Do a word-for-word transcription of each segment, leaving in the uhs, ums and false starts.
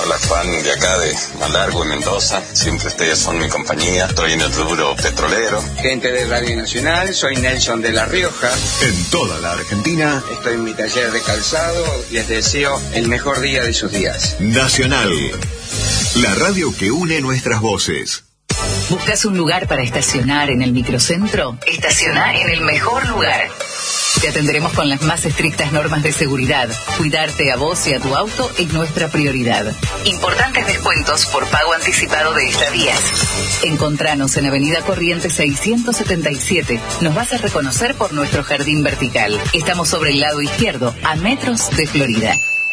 Hola, Juan, de acá de Malargüe, Mendoza. Siempre ustedes son mi compañía. Estoy en el rubro petrolero. Gente de Radio Nacional, soy Nelson de La Rioja. En toda la Argentina. Estoy en mi taller de calzado. Les deseo el mejor día de sus días. Nacional, la radio que une nuestras voces. ¿Buscas un lugar para estacionar en el microcentro? Estaciona en el mejor lugar. Te atenderemos con las más estrictas normas de seguridad. Cuidarte a vos y a tu auto es nuestra prioridad. Importantes descuentos por pago anticipado de estadías. Encontranos en Avenida Corrientes seiscientos setenta y siete. Nos vas a reconocer por nuestro jardín vertical. Estamos sobre el lado izquierdo, a metros de Florida.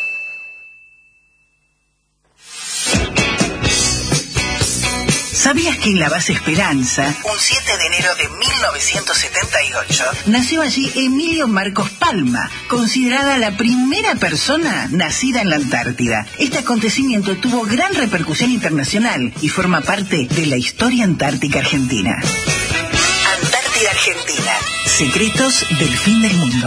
¿Sabías que en la base Esperanza, un siete de enero de mil novecientos setenta y ocho, nació allí Emilio Marcos Palma, considerada la primera persona nacida en la Antártida? Este acontecimiento tuvo gran repercusión internacional y forma parte de la historia antártica argentina. Antártida Argentina. Secretos del fin del mundo.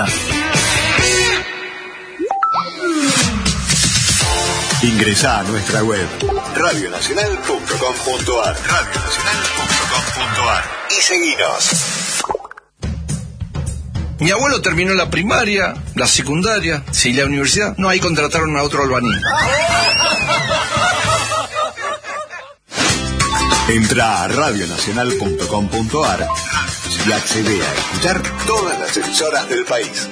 Ingresá a nuestra web radio nacional punto com punto ar radio nacional punto com punto ar y seguinos. Mi abuelo terminó la primaria, la secundaria, sí, la universidad. No, ahí contrataron a otro albañil. Entrá a radio nacional punto com punto ar y accede a escuchar todas las emisoras del país.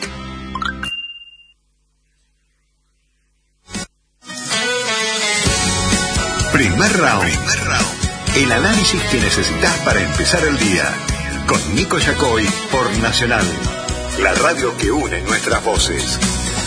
Primer round. Primer round. El análisis que necesitas para empezar el día. Con Nico Yacoy por Nacional. La radio que une nuestras voces.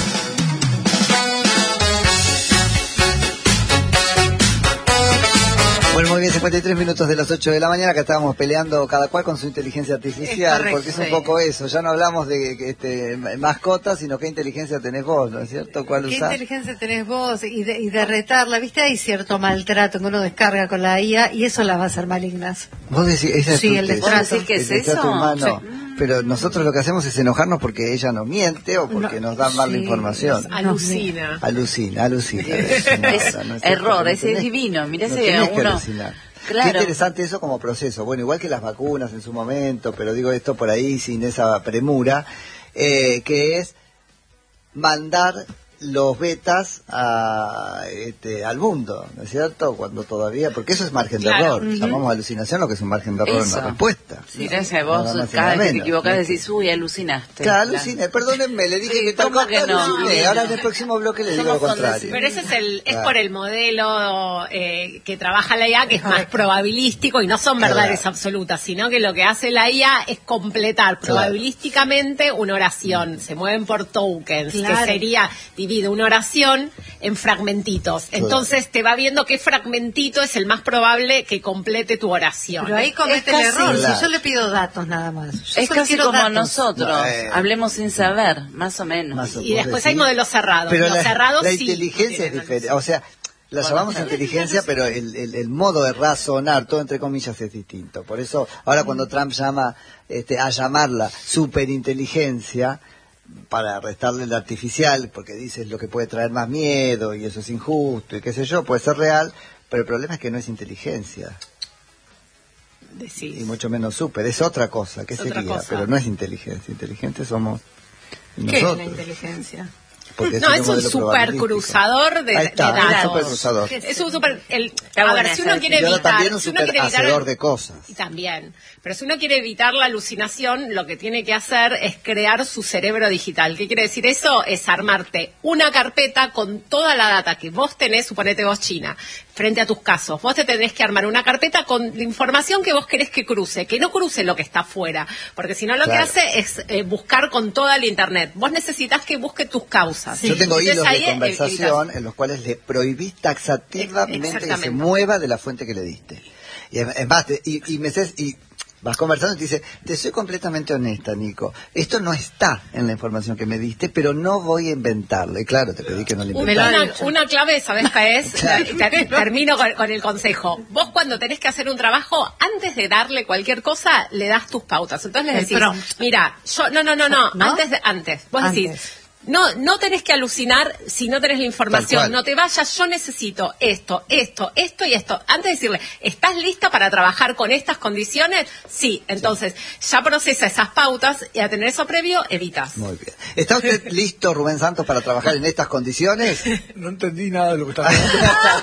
Bueno, muy bien, cincuenta y tres minutos de las ocho de la mañana, que estábamos peleando cada cual con su inteligencia artificial, es correcto, porque es un poco eso, ya no hablamos de este, mascotas, sino qué inteligencia tenés vos, ¿no es cierto? ¿Cuál ¿Qué usás? inteligencia tenés vos? Y de, y de retarla, ¿viste? Hay cierto maltrato que uno descarga con la I A y eso las va a hacer malignas. Vos decís, esa es sí, tu, el destrato. el, ¿Qué es el eso? Humano. Sí. Pero nosotros lo que hacemos es enojarnos porque ella nos miente o porque no, nos da mala sí, información. Alucina. Alucina, alucina. Es no, no es error, ese es divino. Mirá, no ese uno... Claro. Qué interesante eso como proceso. Bueno, igual que las vacunas en su momento, pero digo esto por ahí sin esa premura, eh, que es mandar los betas a, este, al mundo, ¿no es cierto? Cuando todavía, porque eso es margen claro. de error. Uh-huh. Llamamos alucinación lo que es un margen de error eso. En la respuesta. Sí, gracias a vos, no, cada vez que te equivocás decís, uy, alucinaste. Claro, aluciné, perdónenme, le dije sí, que tal cosa, que no? aluciné, ahora en el próximo bloque le digo lo contrario. Pero ese es el, es claro. por el modelo eh, que trabaja la I A, que es más probabilístico y no son verdades claro. absolutas, sino que lo que hace la I A es completar probabilísticamente una oración, se mueven por tokens, claro. que sería divide una oración en fragmentitos. Entonces te va viendo qué fragmentito es el más probable que complete tu oración. Pero ahí comete el error. Claro. Si yo le pido datos nada más. Yo es casi como datos. Nosotros. No, eh, Hablemos sin saber, más o menos. Más o y después hay modelos cerrados. Pero Los la, cerrados la sí inteligencia es diferente. O sea, la llamamos bueno, inteligencia, pero el, el, el modo de razonar, todo entre comillas, es distinto. Por eso, ahora cuando Trump llama este, a llamarla superinteligencia, para restarle el artificial, porque dice es lo que puede traer más miedo y eso es injusto y qué sé yo, puede ser real, pero el problema es que no es inteligencia. Decís. Y mucho menos super, es otra cosa, ¿qué sería? Cosa. Pero no es inteligencia, inteligentes somos nosotros. ¿Qué es la inteligencia? Porque no, es un supercruzador de, está, de datos. Un supercruzador. Es un super... El, a ver, si uno quiere evitar... también un si super hacedor de cosas. Y también. Pero si uno quiere evitar la alucinación, lo que tiene que hacer es crear su cerebro digital. ¿Qué quiere decir eso? Es armarte una carpeta con toda la data que vos tenés, suponete vos China, frente a tus casos. Vos te tenés que armar una carpeta con la información que vos querés que cruce, que no cruce lo que está afuera. Porque si no lo claro. que hace es eh, buscar con toda el internet. Vos necesitas que busque tus causas. Sí. Yo tengo Entonces, hilos de ahí conversación evitas. en los cuales le prohibís taxativamente que se mueva de la fuente que le diste. Y es más, te, y, y me y vas conversando y te dice, te soy completamente honesta, Nico, esto no está en la información que me diste, pero no voy a inventarlo. Y claro, te pedí que no lo inventaras. Una, una clave, ¿sabés qué es? Claro. Termino con, con el consejo. Vos cuando tenés que hacer un trabajo, antes de darle cualquier cosa, le das tus pautas. Entonces le decís, mira, yo, no, no, no, no, ¿no? antes, de, antes, vos antes. decís, No, no tenés que alucinar si no tenés la información. No te vayas, yo necesito esto, esto, esto y esto. Antes de decirle, ¿estás lista para trabajar con estas condiciones? Sí. Entonces, sí. ya procesa esas pautas y a tener eso previo, evitas. Muy bien. ¿Está usted listo, Rubén Santos, para trabajar en estas condiciones? No entendí nada de lo que estaba hablando.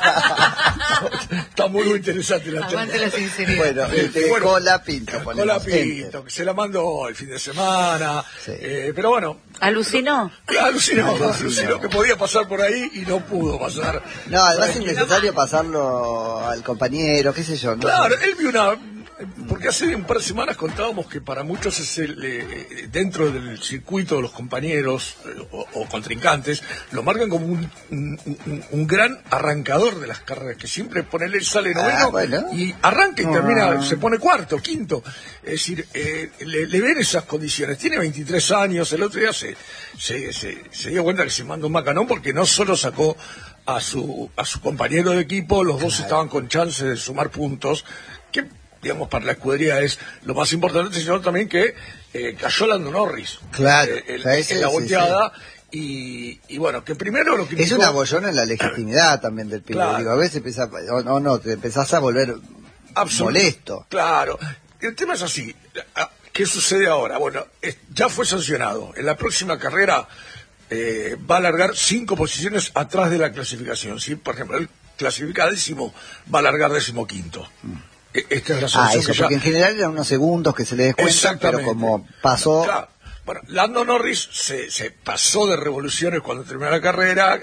Está muy, muy interesante la Aguante la sinceridad. Bueno, este, bueno, Colapinto. Colapinto, que se la mandó el fin de semana. Sí. Eh, pero bueno. ¿Alucinó? Alucinó, alucinó, alucinó, que podía pasar por ahí y no pudo pasar. No, además es innecesario pasarlo al compañero, qué sé yo. ¿no? Claro, él vio una... Porque hace un par de semanas contábamos que para muchos es el, eh, dentro del circuito de los compañeros eh, o, o contrincantes, lo marcan como un, un, un gran arrancador de las carreras, que siempre ponele, sale noveno ah, bueno. y arranca y termina, ah. se pone cuarto, quinto. Es decir, eh, le, le ven esas condiciones. Tiene veintitrés años, el otro día se, se, se, se dio cuenta que se mandó un macanón porque no solo sacó a su, a su compañero de equipo, los dos claro. estaban con chance de sumar puntos, que digamos, para la escudería es lo más importante, sino también que eh, cayó Lando Norris. Claro. Eh, el, en la volteada. Sí, sí. Y, y bueno, que primero lo que... Es una bollona en la legitimidad también del piloto. Claro. Digo, a veces empieza, o no, no, te empezás a volver molesto. Claro. El tema es así. ¿Qué sucede ahora? Bueno, es, ya fue sancionado. En la próxima carrera eh, va a alargar cinco posiciones atrás de la clasificación. ¿Sí? Por ejemplo, él clasifica décimo, va a alargar décimo quinto. Mm. Esta es la ah, eso, que porque ya... en general eran unos segundos que se le descuentan, pero como pasó... Claro. Bueno, Lando Norris se, se pasó de revoluciones cuando terminó la carrera.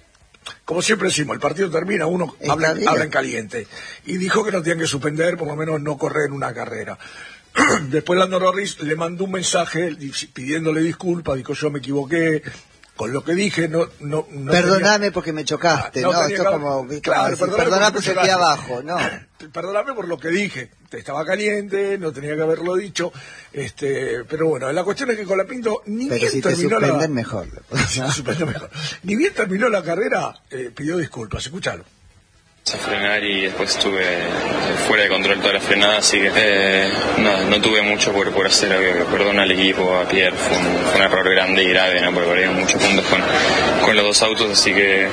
Como siempre decimos, el partido termina, uno habla, habla en caliente. Y dijo que no tenían que suspender, por lo menos no correr en una carrera. Después Lando Norris le mandó un mensaje pidiéndole disculpas, dijo yo me equivoqué. Con lo que dije, no... no, no perdóname tenía... porque me chocaste, ¿no? no Esto que... como... Claro, decir, perdóname porque estoy abajo, ¿no? Perdóname por lo que dije. Estaba caliente, no tenía que haberlo dicho. este Pero bueno, la cuestión es que Colapinto ni pero bien si terminó te la... mejor. Si te suspenden mejor. Ni bien terminó la carrera, eh, pidió disculpas. Escúchalo. A frenar y después estuve fuera de control toda la frenada, así que eh, nada, no tuve mucho por, por hacer. Perdón al equipo, a Pierre, fue un, fue un error grande y grave, ¿no? Porque perdimos muchos puntos con, con los dos autos, así que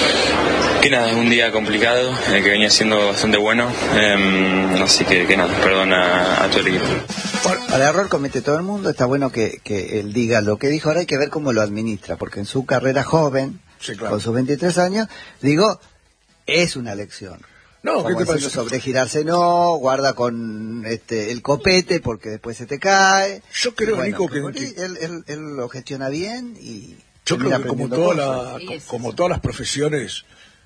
que nada, es un día complicado, eh, que venía siendo bastante bueno, eh, así que, que nada, perdón a, a todo el equipo. Al error comete todo el mundo, está bueno que, que él diga lo que dijo, ahora hay que ver cómo lo administra, porque en su carrera joven, sí, claro. con sus veintitrés años, digo... Es una lección. No, ¿qué te parece? Sobregirarse no, guarda con este el copete porque después se te cae. Yo creo, bueno, Nico, que... Él, él, él lo gestiona bien y... Yo creo que como, toda la, sí, como todas las profesiones,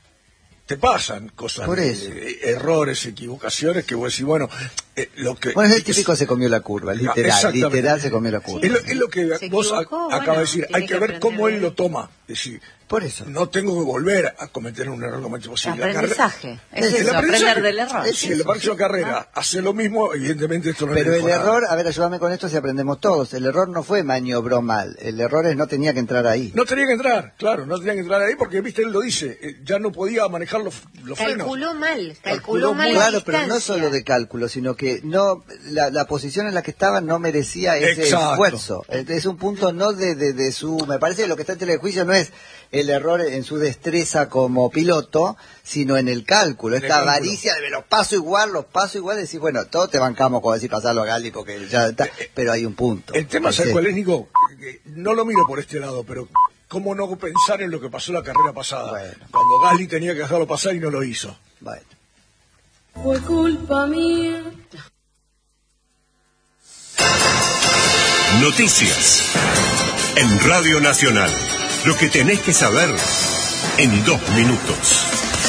te pasan cosas, Por eso. De, errores, equivocaciones, que vos decís, bueno... Eh, lo que, bueno, es el típico que, se comió la curva, literal, literal se comió la curva. Sí, es, lo, es lo que vos acabas bueno, de decir, hay que, que ver cómo él lo toma. Es decir, por eso. No tengo que volver a cometer un error como posible. Aprendizaje. Es eso, aprender del error. Si en la próxima carrera hace lo mismo, evidentemente esto no Pero es el error, a ver, ayúdame con esto si aprendemos todos. El error no fue maniobró mal. El error es no tenía que entrar ahí. No tenía que entrar, claro, no tenía que entrar ahí porque, viste, él lo dice, eh, ya no podía manejar los, los frenos. Calculó mal, calculó, calculó mal. Claro, pero no solo de cálculo, sino que no la, la posición en la que estaba no merecía ese Exacto. esfuerzo. Es un punto no de, de, de su... Me parece que lo que está en telejuicio no es el error en su destreza como piloto, sino en el cálculo. Esta cálculo. avaricia de los paso igual, los paso igual, decir, bueno, todos te bancamos como decir pasarlo a Gali porque ya está, pero hay un punto. El tema, ¿sabes cuál es, Nico? No lo miro por este lado, pero ¿cómo no pensar en lo que pasó la carrera pasada? Bueno. Cuando Gali tenía que dejarlo pasar y no lo hizo. Bueno. Fue culpa mía. Noticias en Radio Nacional. Lo que tenés que saber en dos minutos.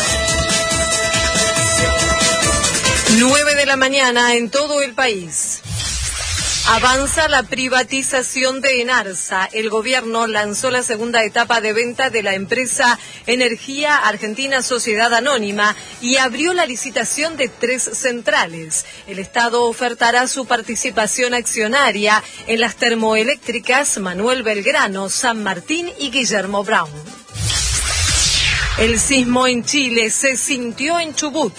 Nueve de la mañana en todo el país. Avanza la privatización de Enarsa. El gobierno lanzó la segunda etapa de venta de la empresa Energía Argentina Sociedad Anónima y abrió la licitación de tres centrales. El Estado ofertará su participación accionaria en las termoeléctricas Manuel Belgrano, San Martín y Guillermo Brown. El sismo en Chile se sintió en Chubut.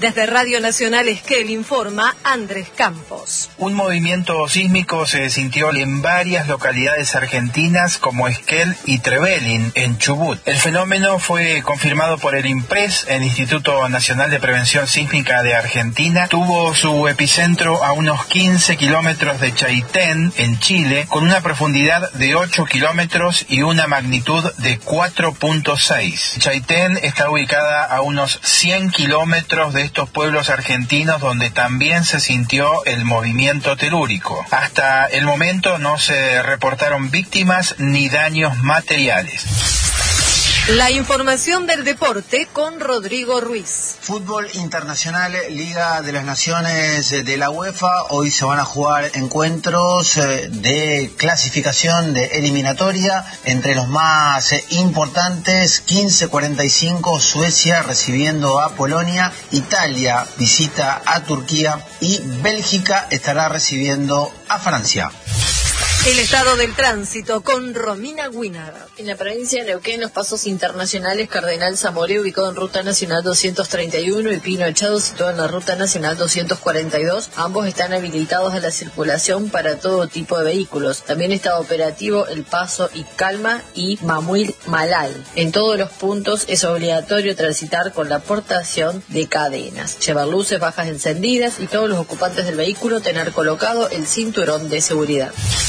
Desde Radio Nacional Esquel informa Andrés Campos. Un movimiento sísmico se sintió en varias localidades argentinas como Esquel y Trevelin, en Chubut. El fenómeno fue confirmado por el INPRES, el Instituto Nacional de Prevención Sísmica de Argentina. Tuvo su epicentro a unos quince kilómetros de Chaitén, en Chile, con una profundidad de ocho kilómetros y una magnitud de cuatro punto seis. Chaitén está ubicada a unos cien kilómetros de estos pueblos argentinos donde también se sintió el movimiento telúrico. Hasta el momento no se reportaron víctimas ni daños materiales. La información del deporte con Rodrigo Ruiz. Fútbol internacional, Liga de las Naciones de la UEFA. Hoy se van a jugar encuentros de clasificación de eliminatoria. Entre los más importantes, quince cuarenta y cinco, Suecia recibiendo a Polonia, Italia visita a Turquía y Bélgica estará recibiendo a Francia. El estado del tránsito con Romina Guinard. En la provincia de Neuquén, los pasos internacionales Cardenal Zamoré, ubicado en Ruta Nacional doscientos treinta y uno, y Pino Echado, situado en la Ruta Nacional doscientos cuarenta y dos. Ambos están habilitados a la circulación para todo tipo de vehículos. También está operativo el paso Icalma y Mamuil Malal. En todos los puntos es obligatorio transitar con la portación de cadenas, llevar luces bajas encendidas y todos los ocupantes del vehículo tener colocado el cinturón de seguridad.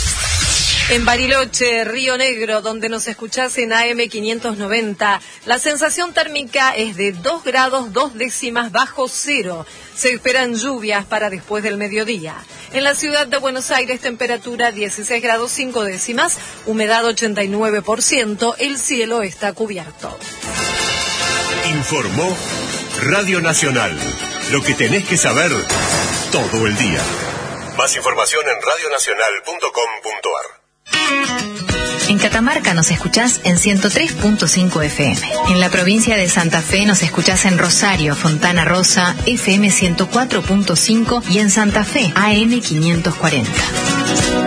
En Bariloche, Río Negro, donde nos escuchás en A M quinientos noventa, la sensación térmica es de dos grados dos décimas bajo cero. Se esperan lluvias para después del mediodía. En la ciudad de Buenos Aires, temperatura dieciséis grados cinco décimas, humedad ochenta y nueve por ciento, el cielo está cubierto. Informó Radio Nacional. Lo que tenés que saber todo el día. Más información en radio nacional punto com punto ar. En Catamarca nos escuchás en ciento tres punto cinco F M. En la provincia de Santa Fe nos escuchás en Rosario, Fontana Rosa, F M ciento cuatro punto cinco y en Santa Fe, A M quinientos cuarenta.